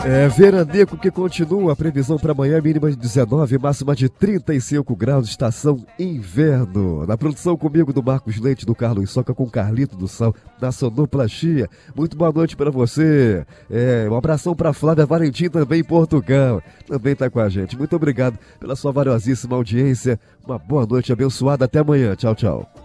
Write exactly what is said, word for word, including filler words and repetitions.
É, veranico que continua, a previsão para amanhã mínima de dezenove, máxima de trinta e cinco graus, estação inverno. Na produção comigo do Marcos Leite, do Carlos Soca, com Carlito do Sal, na sonoplastia. Muito boa noite para você. É, um abração para Flávia Valentim, também em Portugal. Também está com a gente. Muito obrigado pela sua valiosíssima audiência. Uma boa noite abençoada. Até amanhã. Tchau, tchau.